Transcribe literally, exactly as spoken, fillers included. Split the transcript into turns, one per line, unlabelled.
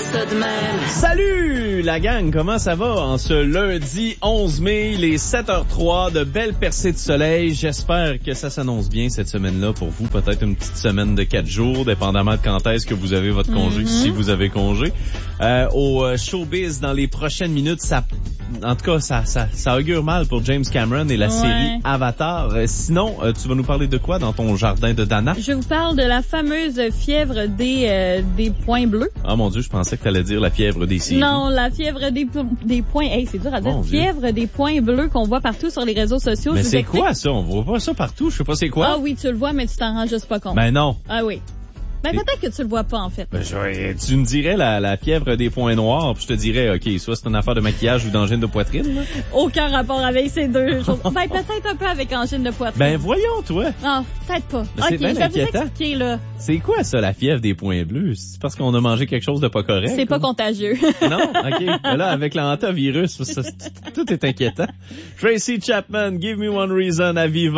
ça de même.
Salut la gang, comment ça va en ce lundi onze mai, les sept heures zéro trois, de belles percées de soleil. J'espère que ça s'annonce bien cette semaine-là pour vous. Peut-être une petite semaine de quatre jours, dépendamment de quand est-ce que vous avez votre congé, mm-hmm. si vous avez congé. Euh, au showbiz, dans les prochaines minutes, ça, en tout cas, ça, ça, ça augure mal pour James Cameron et la
ouais.
série Avatar. Euh, sinon, euh, tu vas nous parler de quoi dans ton jardin de Dana?
Je vous parle de la fameuse fièvre des, euh, des points bleus.
Ah mon Dieu, je pensais que tu allais dire la fièvre des séries.
Non, la fièvre des, des points... Hey, c'est dur à dire. Mon fièvre Dieu. Des points bleus qu'on voit partout sur les réseaux sociaux.
Mais
je
c'est quoi ça? On voit pas ça partout. Je sais pas c'est quoi.
Ah oui, tu le vois, mais tu t'en rends juste pas compte.
Ben non.
Ah oui. Ben, peut-être que tu le vois pas, en fait.
Ben, je, tu me dirais la, la fièvre des points noirs, puis je te dirais, OK, soit c'est une affaire de maquillage ou d'angine de poitrine, là.
Aucun rapport avec ces deux choses. Ben, peut-être un peu avec angine de poitrine.
Ben, voyons, toi.
Ah, peut-être pas.
Ben,
OK,
c'est bien
je vais
inquiétant.
vous expliquer, là.
C'est quoi, ça, la fièvre des points bleus? C'est parce qu'on a mangé quelque chose de pas correct?
C'est pas
ou?
contagieux.
Non? OK. Ben là, avec l'hantavirus, ça, tout est inquiétant. Tracy Chapman, Give Me One Reason à Viva.